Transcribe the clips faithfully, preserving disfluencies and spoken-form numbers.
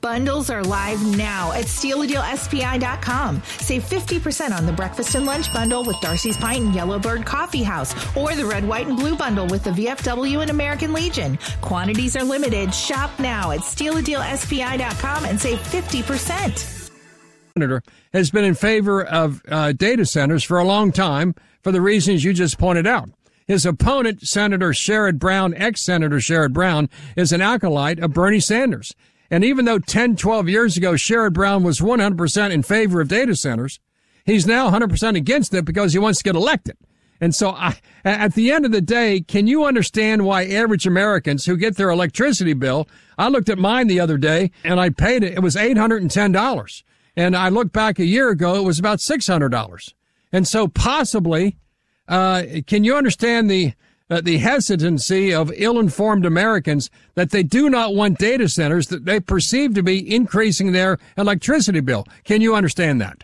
Bundles are live now at steal a deal S P I dot com. Save fifty percent on the breakfast and lunch bundle with Darcy's Pint and Yellowbird Coffee House, or the red, white, and blue bundle with the V F W and American Legion. Quantities are limited. Shop now at steal a deal S P I dot com and save fifty percent. Senator has been in favor of uh, data centers for a long time for the reasons you just pointed out. His opponent, Senator Sherrod Brown, ex-Senator Sherrod Brown, is an acolyte of Bernie Sanders. And even though ten, twelve years ago, Sherrod Brown was one hundred percent in favor of data centers, he's now one hundred percent against it because he wants to get elected. And so I, at the end of the day, can you understand why average Americans who get their electricity bill, I looked at mine the other day and I paid it, it was eight hundred ten dollars. And I looked back a year ago, it was about six hundred dollars. And so possibly, uh, can you understand the Uh, the hesitancy of ill-informed Americans that they do not want data centers that they perceive to be increasing their electricity bill? Can you understand that?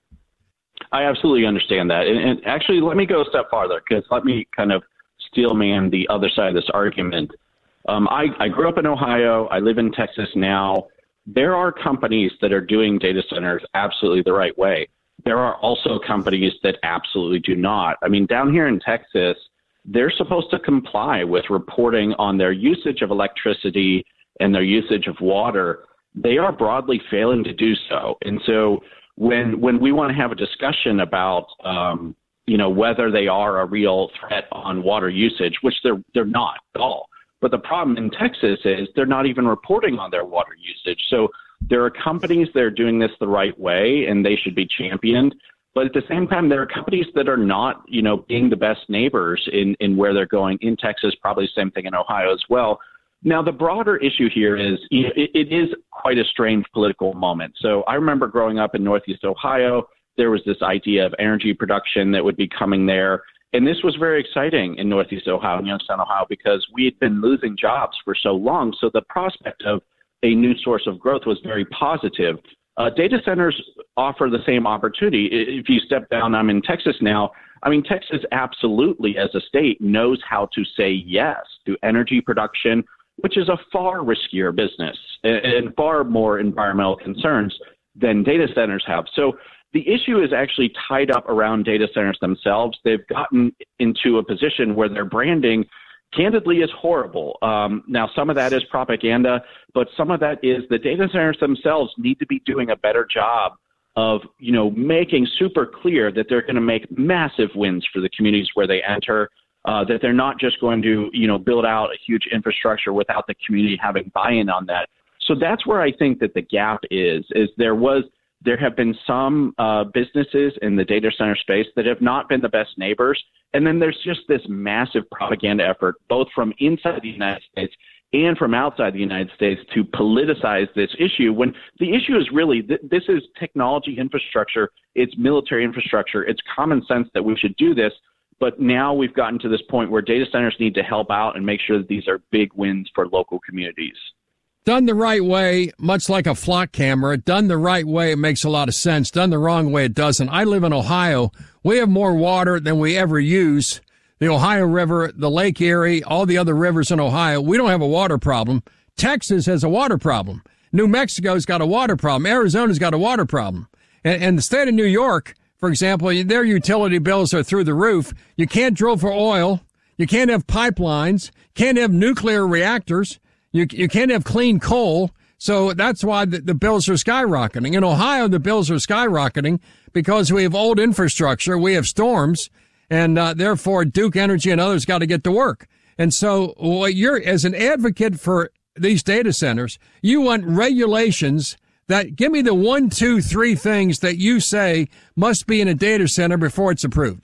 I absolutely understand that. And, and actually, let me go a step farther, because let me kind of steel man the other side of this argument. Um, I, I grew up in Ohio. I live in Texas now. There are companies that are doing data centers absolutely the right way. There are also companies that absolutely do not. I mean, down here in Texas, they're supposed to comply with reporting on their usage of electricity and their usage of water. They are broadly failing to do so. And so when when we want to have a discussion about, um, you know, whether they are a real threat on water usage, which they're they're not at all. But the problem in Texas is they're not even reporting on their water usage. So there are companies that are doing this the right way, and they should be championed. But at the same time, there are companies that are not, you know, being the best neighbors in, in where they're going in Texas, probably the same thing in Ohio as well. Now, the broader issue here is, you know, it, it is quite a strange political moment. So I remember growing up in Northeast Ohio, there was this idea of energy production that would be coming there. And this was very exciting in Northeast Ohio and Youngstown, Ohio, because we had been losing jobs for so long. So the prospect of a new source of growth was very positive. Uh, data centers offer the same opportunity. If you step down, I'm in Texas now. I mean, Texas absolutely, as a state, knows how to say yes to energy production, which is a far riskier business and, and far more environmental concerns than data centers have. So the issue is actually tied up around data centers themselves. They've gotten into a position where their branding candidly is horrible. Um, now, some of that is propaganda, but some of that is the data centers themselves need to be doing a better job of, you know, making super clear that they're going to make massive wins for the communities where they enter, uh, that they're not just going to, you know, build out a huge infrastructure without the community having buy-in on that. So that's where I think that the gap is, is there was, there have been some uh, businesses in the data center space that have not been the best neighbors. And then there's just this massive propaganda effort, both from inside the United States and from outside the United States, to politicize this issue, when the issue is really, th- this is technology infrastructure, it's military infrastructure, it's common sense that we should do this. But now we've gotten to this point where data centers need to help out and make sure that these are big wins for local communities. Done the right way, much like a flock camera, done the right way, it makes a lot of sense. Done the wrong way, it doesn't. I live in Ohio. We have more water than we ever use. The Ohio River, the Lake Erie, all the other rivers in Ohio, we don't have a water problem. Texas has a water problem. New Mexico's got a water problem. Arizona's got a water problem. And, and the state of New York, for example, their utility bills are through the roof. You can't drill for oil. You can't have pipelines. Can't have nuclear reactors. You you can't have clean coal, so that's why the, the bills are skyrocketing. In Ohio, the bills are skyrocketing because we have old infrastructure, we have storms, and uh, therefore Duke Energy and others got to get to work. And so what you're, as an advocate for these data centers, you want regulations that give me the one, two, three things that you say must be in a data center before it's approved.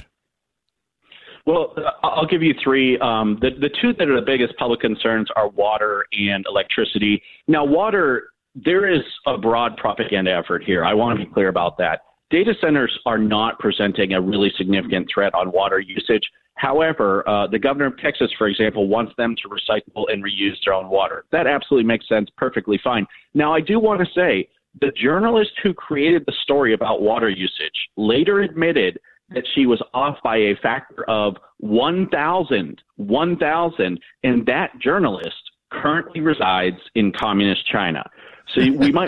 Well, I'll give you three. Um, the, the two that are the biggest public concerns are water and electricity. Now, water, there is a broad propaganda effort here. I want to be clear about that. Data centers are not presenting a really significant threat on water usage. However, uh, the governor of Texas, for example, wants them to recycle and reuse their own water. That absolutely makes sense, perfectly fine. Now, I do want to say the journalist who created the story about water usage later admitted that she was off by a factor of one thousand, one thousand, and that journalist currently resides in communist China. So we might